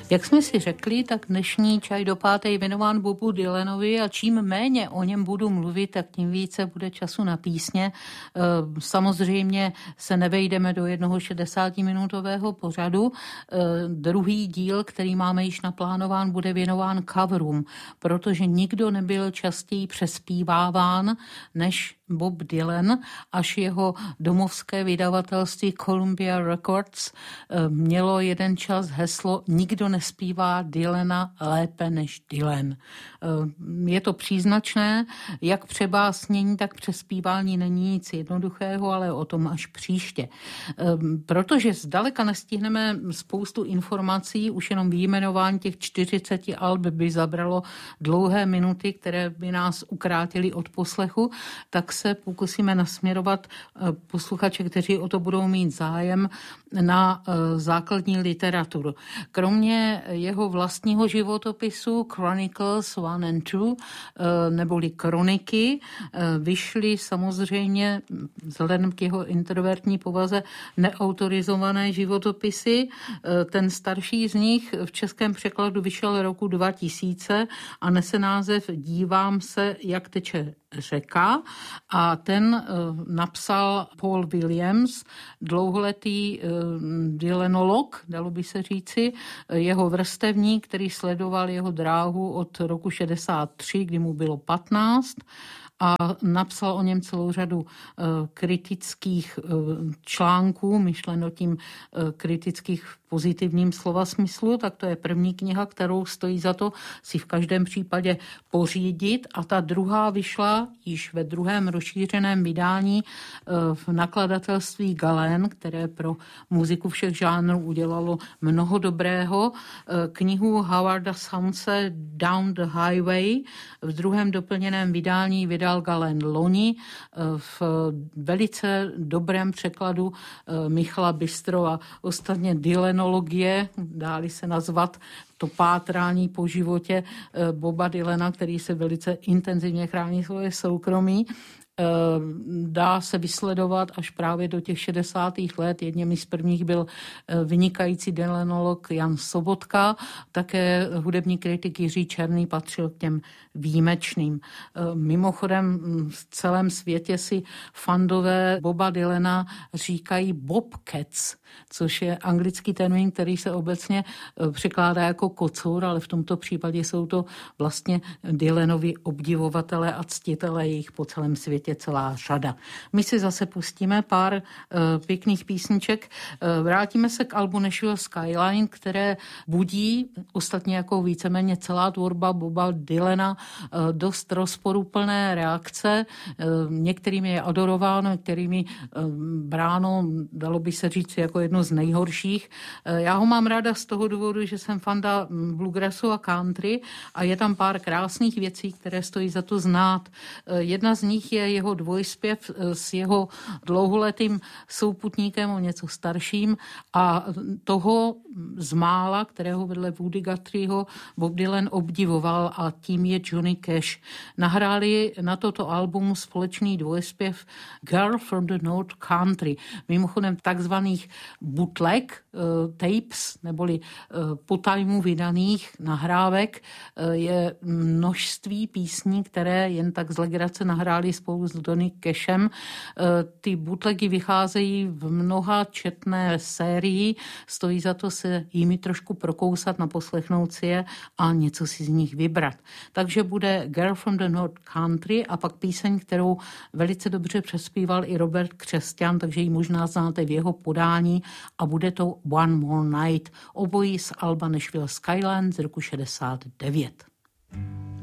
Jak jsme si řekli, tak dnešní Čaj do páté je věnován Bobu Dylanovi a čím méně o něm budu mluvit, tak tím více bude času na písně. Samozřejmě se nevejdeme do jednoho 60-minutového pořadu. Druhý díl, který máme již naplánován, bude věnován coverům, protože nikdo nebyl častěji přespíváván než Bob Dylan, až jeho domovské vydavatelství Columbia Records mělo jeden čas heslo Nikdo nespívá Dylana lépe než Dylan. Je to příznačné, jak přebásnění, tak přespívání není nic jednoduchého, ale o tom až příště. Protože zdaleka nestihneme spoustu informací, už jenom vyjmenování těch 40 alb by zabralo dlouhé minuty, které by nás ukrátily od poslechu, tak se pokusíme nasměrovat posluchače, kteří o to budou mít zájem, na základní literaturu. Kromě jeho vlastního životopisu Chronicles 1 and 2, neboli kroniky, vyšly samozřejmě vzhledem k jeho introvertní povaze neautorizované životopisy. Ten starší z nich v českém překladu vyšel roku 2000 a nese název Dívám se, jak teče řeka, a ten napsal Paul Williams, dlouholetý dylanolog, dalo by se říci, jeho vrstevník, který sledoval jeho dráhu od roku 63, kdy mu bylo 15, a napsal o něm celou řadu kritických článků, myšleno tím kritických v pozitivním slova smyslu, tak to je první kniha, kterou stojí za to si v každém případě pořídit, a ta druhá vyšla již ve druhém rozšířeném vydání v nakladatelství Galén, které pro muziku všech žánrů udělalo mnoho dobrého. Knihu Howarda Soundse Down the Highway v druhém doplněném vydání vydal Galén loni v velice dobrém překladu Michala Bystrova. Ostatně dylanologie, dá-li se nazvat to pátrání po životě Boba Dylana, který se velice intenzivně chrání svoje soukromí, dá se vysledovat až právě do těch 60. let. Jedním z prvních byl vynikající dylanolog Jan Sobotka, také hudební kritik Jiří Černý patřil k těm výjimečným. Mimochodem v celém světě si fandové Boba Dylana říkají Bobcats, což je anglický termín, který se obecně překládá jako kocour, ale v tomto případě jsou to vlastně Dylanovi obdivovatelé a ctitelé, jejich po celém světě celá řada. My si zase pustíme pár pěkných písniček. Vrátíme se k albu Nashville Skyline, které budí, ostatně jako víceméně celá tvorba Boba Dylana, dost rozporuplné reakce. Některými je adorováno, některými bráno, dalo by se říct, jako jedno z nejhorších. Já ho mám ráda z toho důvodu, že jsem fanda bluegrassu a country a je tam pár krásných věcí, které stojí za to znát. Jedna z nich je jeho dvojspěv s jeho dlouholetým souputníkem, o něco starším, a toho z mála, kterého vedle Woody Guthrieho Bob Dylan obdivoval, a tím je Johnny Cash. Nahráli na toto album společný dvojspěv Girl from the North Country. Mimochodem takzvaných bootleg tapes, neboli po tajmu vydaných nahrávek, je množství písní, které jen tak z legrace nahráli spolu s Johnny Cashem. Ty bootlegy vycházejí v mnoha četné sérii, stojí za to se jimi trošku prokousat, naposlechnout si je a něco si z nich vybrat. Takže bude Girl from the North Country a pak píseň, kterou velice dobře přespíval i Robert Křesťan, takže ji možná znáte v jeho podání, a bude to One More Night, obojí z alba Nashville Skyline z roku 69.